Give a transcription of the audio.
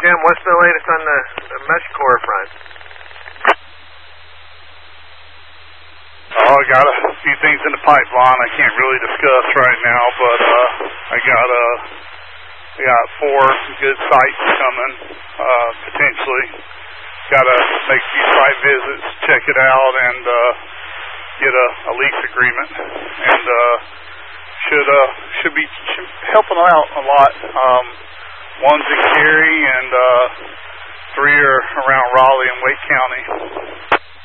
Jim, what's the latest on the mesh core front? Oh, I got a few things in the pipeline I can't really discuss right now, but I got 4 good sites coming, potentially. Got to make a few site visits, check it out, and get a lease agreement, and should be helping out a lot. One's in Cary, and 3 are around Raleigh and Wake County.